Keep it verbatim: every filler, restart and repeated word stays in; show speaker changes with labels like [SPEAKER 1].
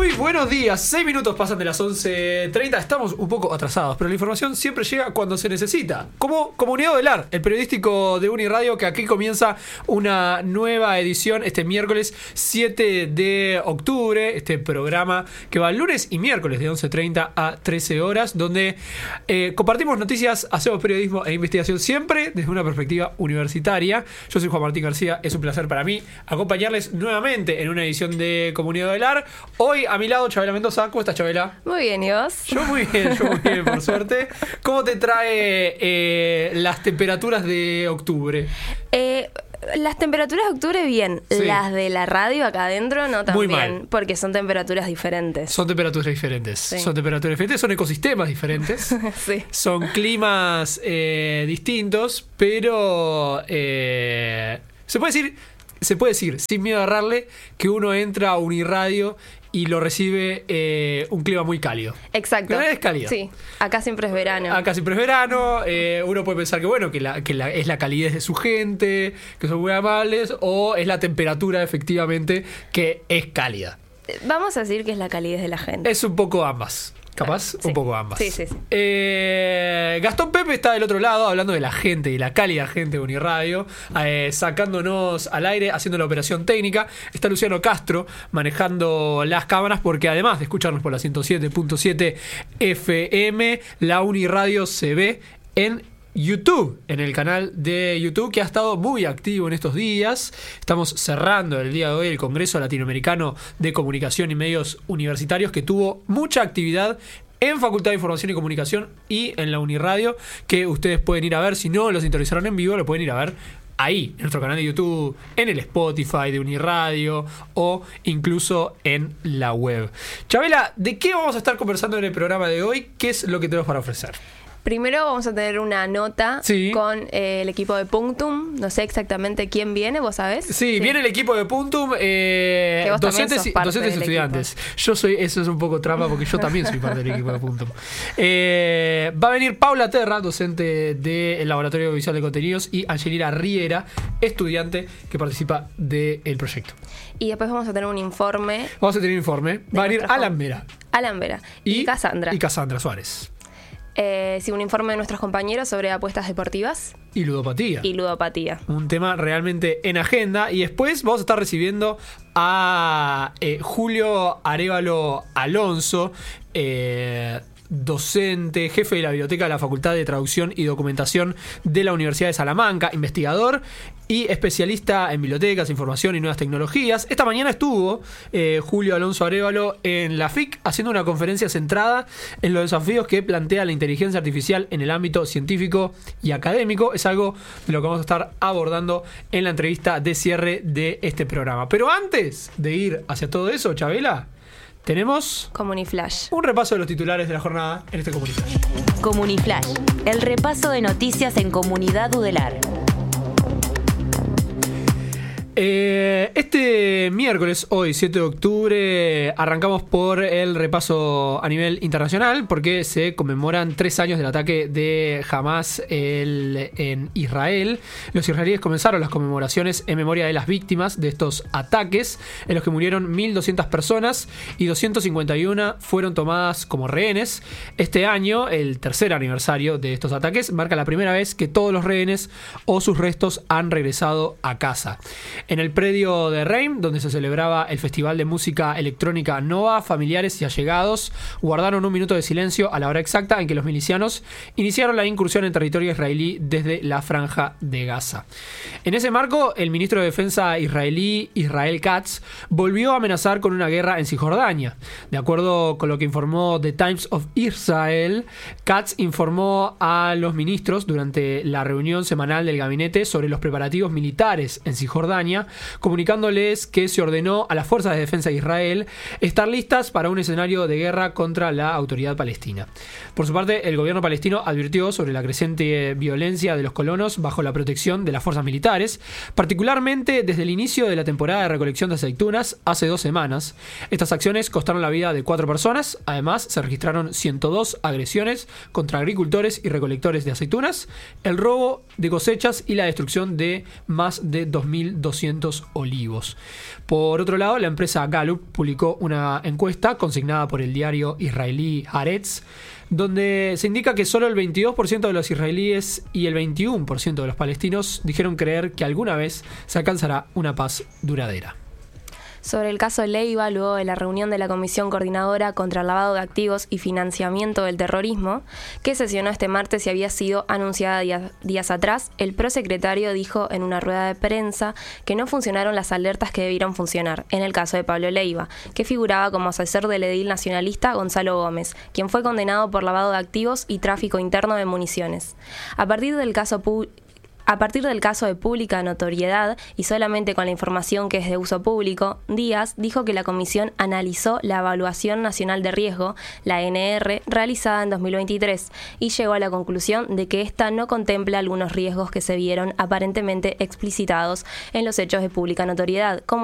[SPEAKER 1] Muy buenos días, seis minutos pasan de las once treinta. Estamos un poco atrasados, pero la información siempre llega cuando se necesita. Como Comunidad Udelar, el periodístico de Uniradio, que aquí comienza una nueva edición este miércoles siete de octubre. Este programa que va lunes y miércoles de once treinta a trece horas, donde eh, compartimos noticias, hacemos periodismo e investigación siempre desde una perspectiva universitaria. Yo soy Juan Martín García, es un placer para mí acompañarles nuevamente en una edición de Comunidad Udelar. Hoy a mi lado, Chabela Mendoza. ¿Cómo estás, Chabela?
[SPEAKER 2] Muy bien, ¿y vos?
[SPEAKER 1] Yo muy bien, yo muy bien, por suerte. ¿Cómo te trae eh, las temperaturas de octubre?
[SPEAKER 2] Eh, las temperaturas de octubre bien,
[SPEAKER 1] Sí.
[SPEAKER 2] Las de la radio acá adentro no tan
[SPEAKER 1] Muy
[SPEAKER 2] bien,
[SPEAKER 1] mal.
[SPEAKER 2] porque son temperaturas diferentes.
[SPEAKER 1] Son temperaturas diferentes.
[SPEAKER 2] Sí.
[SPEAKER 1] Son temperaturas diferentes, son ecosistemas diferentes.
[SPEAKER 2] Sí.
[SPEAKER 1] Son climas eh, distintos, pero eh, se puede decir, se puede decir, sin miedo a errarle, que uno entra a Uniradio y lo recibe eh, un clima muy cálido.
[SPEAKER 2] Exacto.
[SPEAKER 1] ¿No es cálido?
[SPEAKER 2] Sí, acá siempre es verano.
[SPEAKER 1] Acá siempre es verano, eh, uno puede pensar que bueno, que, la, que la, es la calidez de su gente, que son muy amables, o es la temperatura efectivamente que es cálida.
[SPEAKER 2] Vamos a decir que es la calidez de la gente.
[SPEAKER 1] Es un poco ambas. Capaz,
[SPEAKER 2] Sí.
[SPEAKER 1] un poco ambas.
[SPEAKER 2] Sí, sí, sí.
[SPEAKER 1] Eh, Gastón Pepe está del otro lado hablando de la gente y la cálida gente de Uniradio, eh, sacándonos al aire, haciendo la operación técnica. Está Luciano Castro manejando las cámaras, porque además de escucharnos por la ciento siete punto siete F M, la Uniradio se ve en YouTube, en el canal de YouTube, que ha estado muy activo en estos días. Estamos cerrando el día de hoy el Congreso Latinoamericano de Comunicación y Medios Universitarios, que tuvo mucha actividad en Facultad de Información y Comunicación y en la Uniradio, que ustedes pueden ir a ver. Si no lo sintonizaron en vivo, lo pueden ir a ver ahí, en nuestro canal de YouTube, en el Spotify de Uniradio o incluso en la web. Chabela, ¿de qué vamos a estar conversando en el programa de hoy? ¿Qué es lo que tenemos para ofrecer?
[SPEAKER 2] Primero vamos a tener una nota
[SPEAKER 1] Sí.
[SPEAKER 2] con eh, el equipo de Punctum. No sé exactamente quién viene, ¿vos sabés?
[SPEAKER 1] Sí, viene el equipo de Puntum, eh,
[SPEAKER 2] Que vos también
[SPEAKER 1] docentes,
[SPEAKER 2] sos
[SPEAKER 1] y-
[SPEAKER 2] parte
[SPEAKER 1] docentes y
[SPEAKER 2] del
[SPEAKER 1] estudiantes. Yo soy, eso es un poco trampa porque yo también soy parte del equipo de Puntum. Eh, va a venir Paula Terra, docente del Laboratorio Visual de Contenidos, y Angelina Riera, estudiante que participa del proyecto.
[SPEAKER 2] Y después vamos a tener un informe.
[SPEAKER 1] Vamos a tener informe. Va a venir
[SPEAKER 2] nuestra
[SPEAKER 1] Alan
[SPEAKER 2] jo-
[SPEAKER 1] Vera
[SPEAKER 2] Alan Vera y, Cassandra.
[SPEAKER 1] Y Cassandra Suárez.
[SPEAKER 2] Eh, sí, un informe de nuestros compañeros sobre apuestas deportivas
[SPEAKER 1] Y ludopatía.
[SPEAKER 2] y ludopatía.
[SPEAKER 1] Un tema realmente en agenda. Y después vamos a estar recibiendo a eh, Julio Arévalo Alonso, eh, docente, jefe de la biblioteca de la Facultad de Traducción y Documentación de la Universidad de Salamanca, investigador y especialista en bibliotecas, información y nuevas tecnologías. Esta mañana estuvo eh, Julio Alonso Arévalo en la F I C haciendo una conferencia centrada en los desafíos que plantea la inteligencia artificial en el ámbito científico y académico. Es algo de lo que vamos a estar abordando en la entrevista de cierre de este programa. Pero antes de ir hacia todo eso, Chabela, tenemos
[SPEAKER 2] Comuniflash.
[SPEAKER 1] un repaso de los titulares de la jornada en este Comuniflash.
[SPEAKER 3] Comuniflash, el repaso de noticias en Comunidad Udelar.
[SPEAKER 1] Eh, este miércoles, hoy siete de octubre, arrancamos por el repaso a nivel internacional, porque se conmemoran tres años del ataque de Hamas el, en Israel. Los israelíes comenzaron las conmemoraciones en memoria de las víctimas de estos ataques, en los que murieron mil doscientas personas y doscientas cincuenta y una fueron tomadas como rehenes. Este año, el tercer aniversario de estos ataques, marca la primera vez que todos los rehenes o sus restos han regresado a casa. En el predio de Reim, donde se celebraba el Festival de Música Electrónica Nova, familiares y allegados guardaron un minuto de silencio a la hora exacta en que los milicianos iniciaron la incursión en territorio israelí desde la Franja de Gaza. En ese marco, el ministro de Defensa israelí, Israel Katz, volvió a amenazar con una guerra en Cisjordania. De acuerdo con lo que informó The Times of Israel, Katz informó a los ministros durante la reunión semanal del gabinete sobre los preparativos militares en Cisjordania, comunicándoles que se ordenó a las fuerzas de defensa de Israel estar listas para un escenario de guerra contra la autoridad palestina. Por su parte, el gobierno palestino advirtió sobre la creciente violencia de los colonos bajo la protección de las fuerzas militares, particularmente desde el inicio de la temporada de recolección de aceitunas hace dos semanas. Estas acciones costaron la vida de cuatro personas. Además, se registraron ciento dos agresiones contra agricultores y recolectores de aceitunas, el robo de cosechas y la destrucción de más de dos mil doscientos doscientos olivos. Por otro lado, la empresa Gallup publicó una encuesta consignada por el diario israelí Haaretz, donde se indica que solo el veintidós por ciento de los israelíes y el veintiuno por ciento de los palestinos dijeron creer que alguna vez se alcanzará una paz duradera.
[SPEAKER 2] Sobre el caso Leiva, luego de la reunión de la Comisión Coordinadora contra el Lavado de Activos y Financiamiento del Terrorismo, que sesionó este martes y había sido anunciada días, días atrás, el prosecretario dijo en una rueda de prensa que no funcionaron las alertas que debieron funcionar, en el caso de Pablo Leiva, que figuraba como asesor del edil nacionalista Gonzalo Gómez, quien fue condenado por lavado de activos y tráfico interno de municiones. A partir del caso pu- A partir del caso de pública notoriedad y solamente con la información que es de uso público, Díaz dijo que la comisión analizó la Evaluación Nacional de Riesgo, la E N R, realizada en dos mil veintitrés y llegó a la conclusión de que ésta no contempla algunos riesgos que se vieron aparentemente explicitados en los hechos de pública notoriedad, como